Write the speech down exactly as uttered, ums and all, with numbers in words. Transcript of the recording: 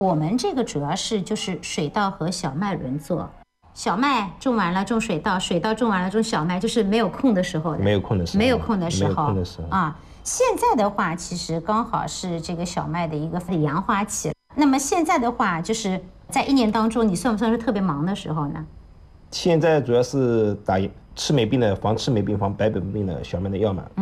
我们这个主要是就是水稻和小麦轮作，小麦种完了种水稻，水稻种完了种小麦，就是没有空的时候的， 没有空的时候， 没有空的时候， 没有空的时候啊。现在的话，其实刚好是这个小麦的一个扬花期。那么现在的话，就是在一年当中，你算不算是特别忙的时候呢？ 现在主要是打赤霉病的防赤霉病、防白本病的小麦的药嘛。